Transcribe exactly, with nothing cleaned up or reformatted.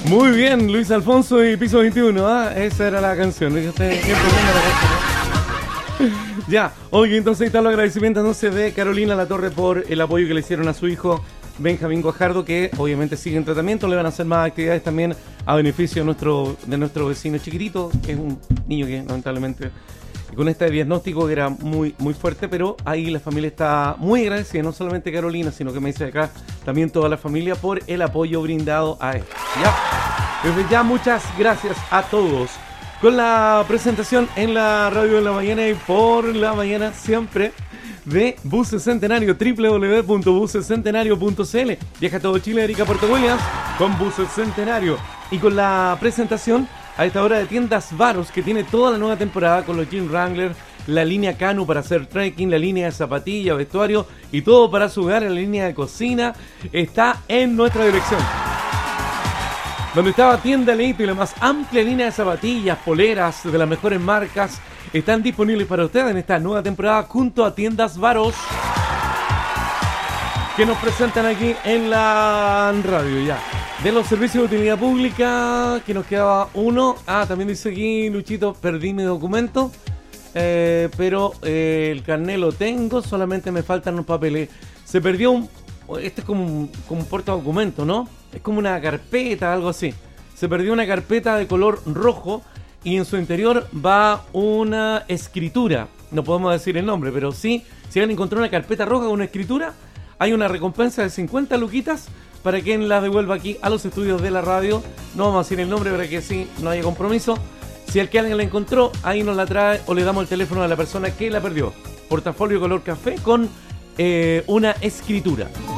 Muy bien, Luis Alfonso y Piso veintiuno, ¿ah? Esa era la canción. Ya, oye, entonces ahí están los agradecimientos entonces de Carolina Latorre por el apoyo que le hicieron a su hijo Benjamín Guajardo, que obviamente sigue en tratamiento. Le van a hacer más actividades también a beneficio de nuestro, de nuestro vecino chiquitito, que es un niño que lamentablemente con este diagnóstico que era muy, muy fuerte, pero ahí la familia está muy agradecida, no solamente Carolina, sino que me dice acá también toda la familia por el apoyo brindado a él. Ya, desde ya muchas gracias a todos. Con la presentación en la radio de la mañana y por la mañana siempre de Buses Centenario, doble u doble u doble u punto buses centenario punto c l. Viaja a todo Chile, Erika Puerto Williams con Buses Centenario. Y con la presentación a esta hora de Tiendas Varos, que tiene toda la nueva temporada con los Jean Wrangler, la línea Canu para hacer trekking, la línea de zapatillas, vestuario y todo para su hogar, la línea de cocina, está en nuestra dirección. Donde estaba Tienda Leito y la más amplia línea de zapatillas, poleras de las mejores marcas, están disponibles para ustedes en esta nueva temporada junto a Tiendas Varos, que nos presentan aquí en la radio ya. De los servicios de utilidad pública, que nos quedaba uno. Ah, también dice aquí, Luchito, perdí mi documento, eh, pero eh, el carnet lo tengo, solamente me faltan los papeles. Se perdió un... Este es como un, como un portadocumento, ¿no? Es como una carpeta, algo así. Se perdió una carpeta de color rojo y en su interior va una escritura. No podemos decir el nombre, pero sí, si han encontrado una carpeta roja con una escritura, hay una recompensa de cincuenta luquitas para quien la devuelva aquí a los estudios de la radio. No vamos a decir el nombre para que sí no haya compromiso. Si el que alguien la encontró, ahí nos la trae o le damos el teléfono a la persona que la perdió. Portafolio color café con eh, una escritura.